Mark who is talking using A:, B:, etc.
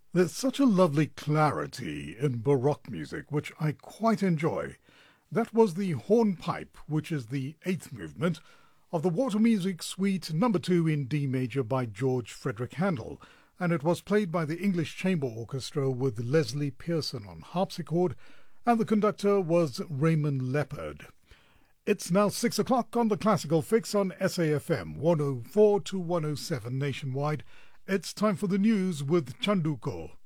A: There's such a lovely clarity in Baroque music, which I quite enjoy. That was the hornpipe, which is the eighth movement of the Water Music Suite Number 2 in D major by George Frederick Handel, and it was played by the English Chamber Orchestra with Leslie Pearson on harpsichord, and the conductor was Raymond Leopard. It's now 6 o'clock on the Classical Fix on SAFM 104 to 107 nationwide. It's time for the news with Chanduko.